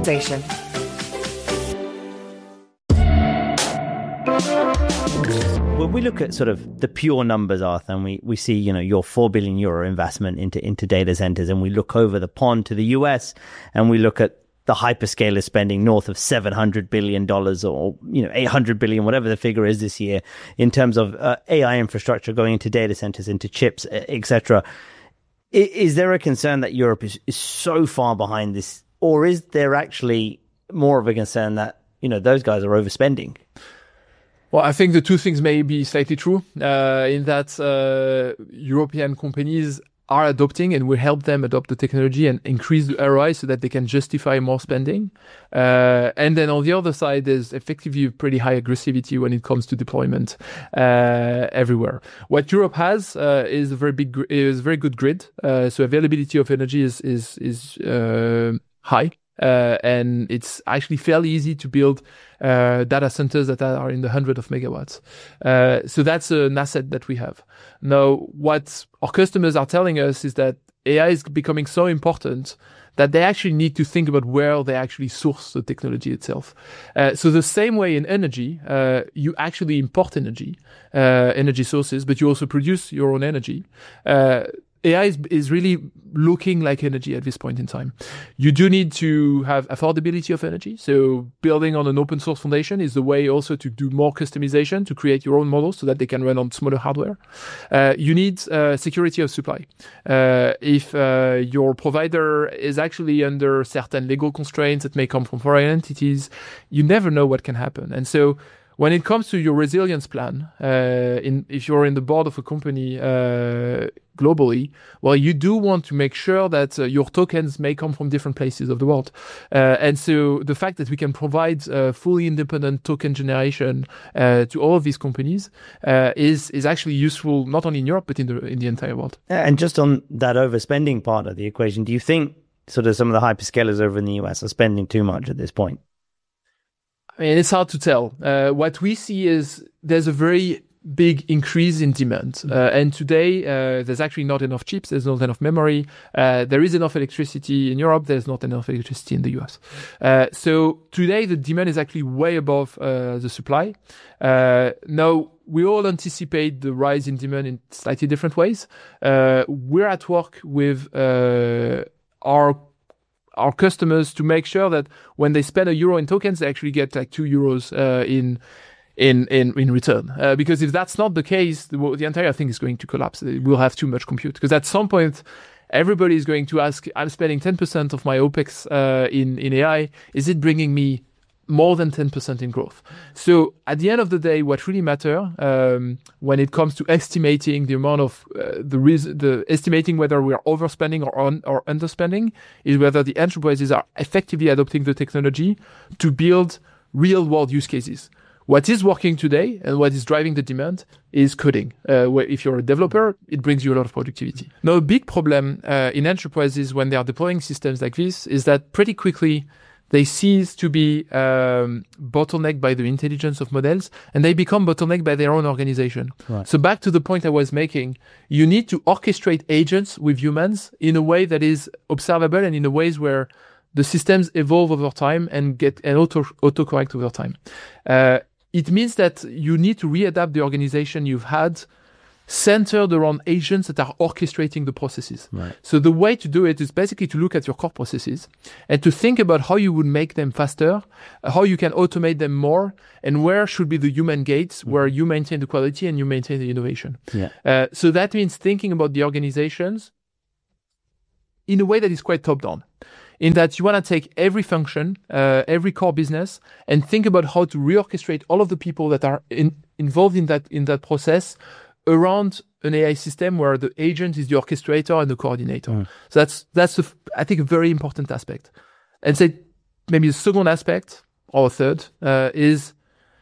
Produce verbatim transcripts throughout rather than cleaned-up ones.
Foundation. When we look at sort of the pure numbers, Arthur, and we, we see, you know, your four billion euro investment into, into data centers, and we look over the pond to the U S and we look at the hyperscaler spending north of seven hundred billion dollars or, you know, eight hundred billion, whatever the figure is this year in terms of uh, A I infrastructure going into data centers, into chips, et cetera. Is there a concern that Europe is, is so far behind this, or is there actually more of a concern that, you know, those guys are overspending? Well, I think the two things may be slightly true, uh, in that uh, European companies are adopting and will help them adopt the technology and increase the R O I so that they can justify more spending. Uh, and then on the other side, there's effectively pretty high aggressivity when it comes to deployment uh, everywhere. What Europe has uh, is a very big, gr- is a very good grid. Uh, so availability of energy is is is uh, high. Uh, and it's actually fairly easy to build uh, data centers that are in the hundred of megawatts. Uh, so that's an asset that we have. Now, what our customers are telling us is that A I is becoming so important that they actually need to think about where they actually source the technology itself. Uh, so the same way in energy, uh, you actually import energy, uh, energy sources, but you also produce your own energy. Uh, A I is, is really looking like energy at this point in time. You do need to have affordability of energy. So building on an open source foundation is the way also to do more customization, to create your own models so that they can run on smaller hardware. Uh, you need uh, security of supply. Uh, if uh, your provider is actually under certain legal constraints that may come from foreign entities, you never know what can happen. And so when it comes to your resilience plan, uh, in, if you're in the board of a company uh, globally, well, you do want to make sure that uh, your tokens may come from different places of the world. Uh, and so the fact that we can provide uh, fully independent token generation uh, to all of these companies uh, is is actually useful not only in Europe, but in the in the entire world. And just on that overspending part of the equation, do you think sort of some of the hyperscalers over in the U S are spending too much at this point? I mean, it's hard to tell. Uh, what we see is there's a very big increase in demand. Uh, and today, uh, there's actually not enough chips. There's not enough memory. Uh, there is enough electricity in Europe. There's not enough electricity in the U S. Uh, so today, the demand is actually way above uh, the supply. Uh, now, we all anticipate the rise in demand in slightly different ways. Uh, we're at work with uh, our our customers to make sure that when they spend a euro in tokens, they actually get like two euros uh, in in in in return. Uh, because if that's not the case, the, the entire thing is going to collapse. We'll have too much compute. Because at some point, everybody is going to ask, I'm spending ten percent of my OPEX uh, in, in A I. Is it bringing me more than ten percent in growth? So at the end of the day, what really matters um, when it comes to estimating the amount of uh, the reason, the estimating whether we are overspending or on or underspending is whether the enterprises are effectively adopting the technology to build real world use cases. What is working today and what is driving the demand is coding. Uh, where if you're a developer, it brings you a lot of productivity. Now, a big problem uh, in enterprises when they are deploying systems like this is that pretty quickly they cease to be um, bottlenecked by the intelligence of models, and they become bottlenecked by their own organization. Right. So back to the point I was making, you need to orchestrate agents with humans in a way that is observable and in a ways where the systems evolve over time and get and auto autocorrect over time. Uh, it means that you need to readapt the organization you've had centered around agents that are orchestrating the processes. Right. So the way to do it is basically to look at your core processes and to think about how you would make them faster, how you can automate them more, and where should be the human gates where you maintain the quality and you maintain the innovation. Yeah. Uh, so that means thinking about the organizations in a way that is quite top-down, in that you want to take every function, uh, every core business, and think about how to reorchestrate all of the people that are in, involved in that in that process around an A I system where the agent is the orchestrator and the coordinator. Mm. So that's, that's a, I think, a very important aspect. And say maybe the second aspect, or a third, uh, is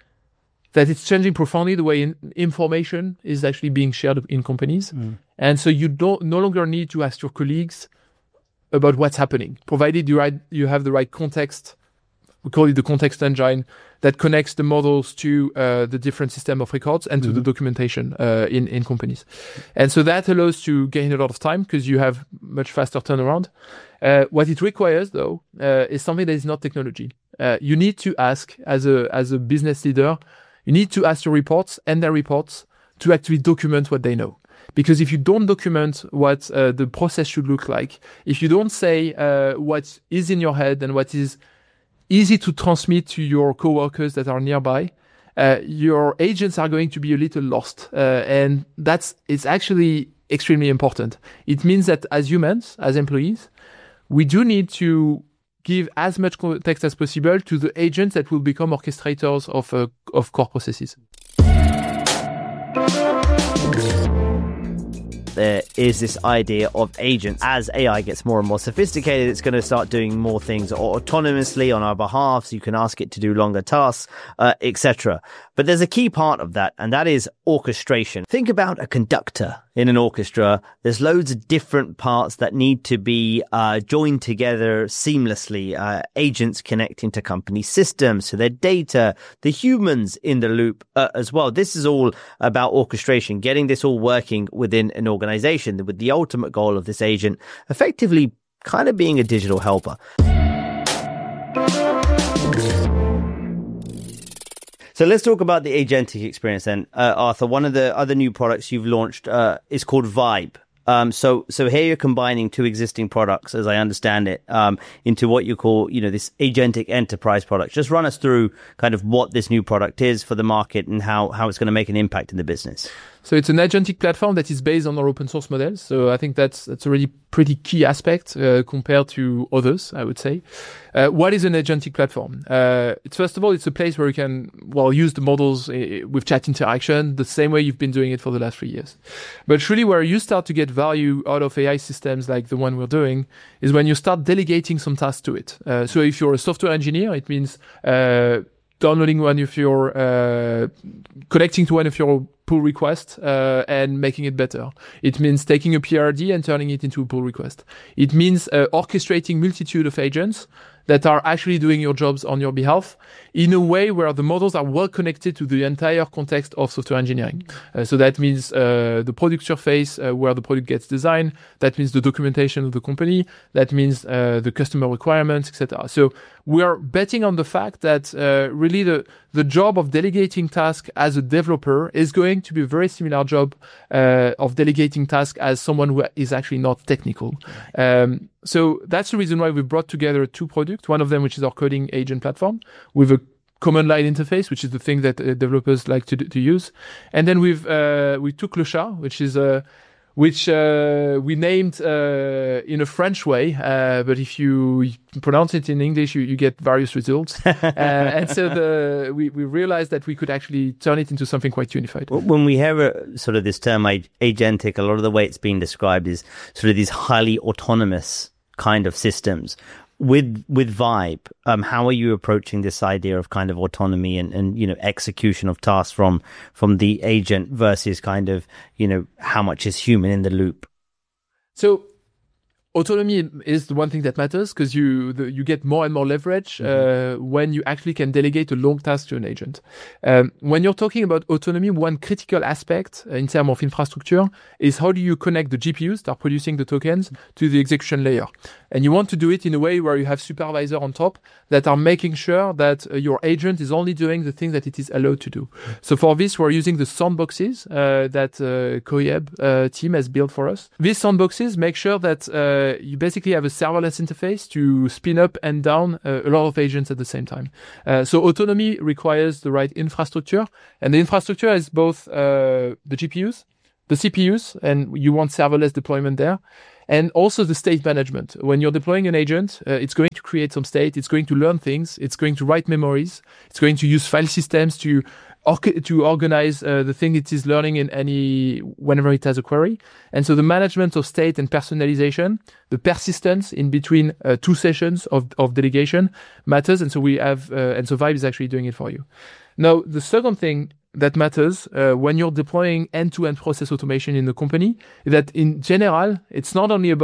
that it's changing profoundly the way in, information is actually being shared in companies. Mm. And so you don't no longer need to ask your colleagues about what's happening, provided you, right, you have the right context we call it the context engine, that connects the models to uh, the different system of records and to mm-hmm. the documentation uh, in, in companies. And so that allows to gain a lot of time because you have much faster turnaround. Uh, what it requires, though, uh, is something that is not technology. Uh, you need to ask, as a as a business leader, you need to ask your reports and their reports to actually document what they know. Because if you don't document what uh, the process should look like, if you don't say uh, what is in your head and what is easy to transmit to your coworkers that are nearby, uh, your agents are going to be a little lost. Uh, and that's, it's actually extremely important. It means that as humans, as employees, we do need to give as much context as possible to the agents that will become orchestrators of, uh, of core processes. There is this idea of agents. As A I gets more and more sophisticated, it's going to start doing more things autonomously on our behalf, so you can ask it to do longer tasks, uh, et cetera. But there's a key part of that, and that is orchestration. Think about a conductor in an orchestra. There's loads of different parts that need to be uh, joined together seamlessly. Uh, agents connecting to company systems, so their data, the humans in the loop uh, as well. This is all about orchestration, getting this all working within an organization, with the ultimate goal of this agent effectively kind of being a digital helper. So let's talk about the agentic experience then. Uh, Arthur, one of the other new products you've launched uh, is called Vibe. Um, so, so here you're combining two existing products, as I understand it, um, into what you call, you know, this agentic enterprise product. Just run us through kind of what this new product is for the market and how, how it's going to make an impact in the business. So it's an agentic platform that is based on our open source models. So I think that's that's a really pretty key aspect uh, compared to others, I would say. Uh, what is an agentic platform? Uh, it's first of all, it's a place where you can, well, use the models uh, with chat interaction the same way you've been doing it for the last three years. But really where you start to get value out of A I systems like the one we're doing is when you start delegating some tasks to it. Uh, so if you're a software engineer, it means uh, downloading one of your, uh, connecting to one of your pull request uh, and making it better. It means taking a P R D and turning it into a pull request. It means uh, orchestrating multitude of agents that are actually doing your jobs on your behalf in a way where the models are well connected to the entire context of software engineering. Uh, so that means uh, the product surface uh, where the product gets designed. That means the documentation of the company. That means uh, the customer requirements, et cetera. So we are betting on the fact that uh, really the the job of delegating tasks as a developer is going to be a very similar job uh, of delegating tasks as someone who is actually not technical. Um, so that's the reason why we brought together two products. One of them, which is our coding agent platform, with a command line interface, which is the thing that uh, developers like to to use. And then we've uh, we took Le Chat, which is a which uh, we named uh, in a French way, uh, but if you pronounce it in English, you, you get various results. uh, and so the, we, we realized that we could actually turn it into something quite unified. When we hear uh, sort of this term agentic, a lot of the way it's being described is sort of these highly autonomous kind of systems. With with Vibe, um, how are you approaching this idea of kind of autonomy and, and you know execution of tasks from from the agent versus kind of you know how much is human in the loop? So autonomy is the one thing that matters because you the, you get more and more leverage mm-hmm. uh, when you actually can delegate a long task to an agent. Um, when you're talking about autonomy, one critical aspect in terms of infrastructure is how do you connect the G P Us that are producing the tokens to the execution layer. And you want to do it in a way where you have supervisor on top that are making sure that uh, your agent is only doing the thing that it is allowed to do. So for this, we're using the sandboxes uh, that uh, Coyeb uh, team has built for us. These sandboxes make sure that uh, you basically have a serverless interface to spin up and down uh, a lot of agents at the same time. Uh, so autonomy requires the right infrastructure, and the infrastructure is both uh, the G P Us, the C P Us, and you want serverless deployment there. And also the state management. When you're deploying an agent, uh, it's going to create some state, it's going to learn things, it's going to write memories, it's going to use file systems to or- to organize uh, the thing it is learning in any, whenever it has a query. And so the management of state and personalization, the persistence in between uh, two sessions of, of delegation matters. And so we have, uh, and so Vibe is actually doing it for you. Now, the second thing that matters uh, when you're deploying end-to-end process automation in the company, that in general, it's not only about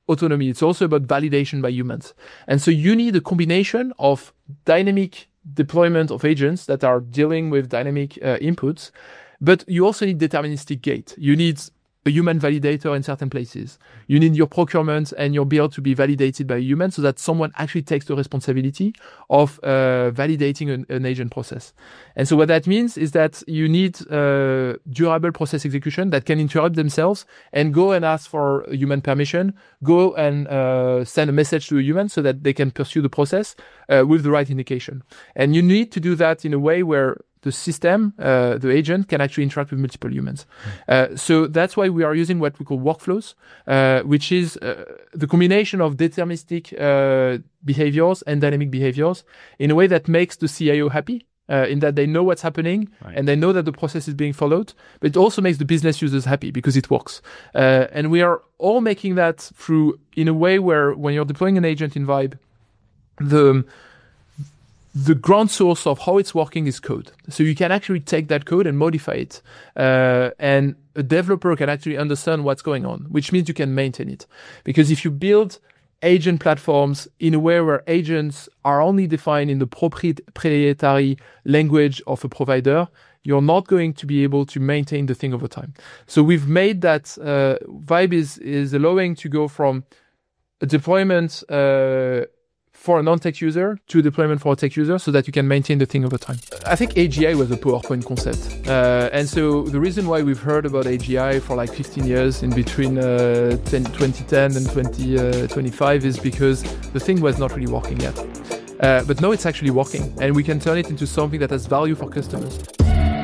autonomy. It's also about validation by humans. And so you need a combination of dynamic deployment of agents that are dealing with dynamic uh, inputs, but you also need deterministic gate. You need a human validator in certain places. You need your procurement and your build to be validated by a human so that someone actually takes the responsibility of uh, validating an, an agent process. And so what that means is that you need uh, durable process execution that can interrupt themselves and go and ask for human permission, go and uh, send a message to a human so that they can pursue the process uh, with the right indication. And you need to do that in a way where the system, uh, the agent, can actually interact with multiple humans. Mm. Uh, so that's why we are using what we call workflows, uh, which is uh, the combination of deterministic uh, behaviors and dynamic behaviors in a way that makes the C I O happy, uh, in that they know what's happening right. and they know that the process is being followed, but it also makes the business users happy because it works. Uh, and we are all making that through, in a way where when you're deploying an agent in Vibe, the the ground source of how it's working is code. So you can actually take that code and modify it. Uh, and a developer can actually understand what's going on, which means you can maintain it. Because if you build agent platforms in a way where agents are only defined in the proprietary language of a provider, you're not going to be able to maintain the thing over time. So we've made that, uh, Vibe is, is allowing to go from a deployment, uh, for a non-tech user to deployment for a tech user so that you can maintain the thing over time. I think A G I was a PowerPoint concept. Uh, and so the reason why we've heard about A G I for like fifteen years in between uh, twenty ten and twenty twenty-five is because the thing was not really working yet. Uh, but now it's actually working and we can turn it into something that has value for customers.